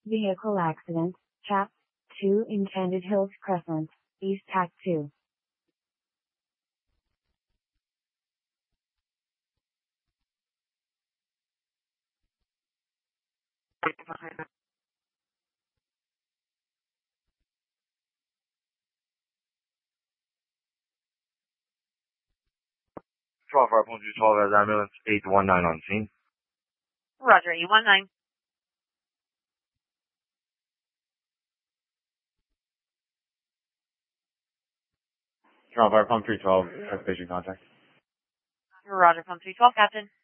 Vehicle accident, CHAP 2 Intended Hills Crescent, East TAC 2. Twelve five one two 12 as ambulance 819 on scene. Roger, 819. 12 5 pump 312 as patient contact. Roger, from 312, Captain.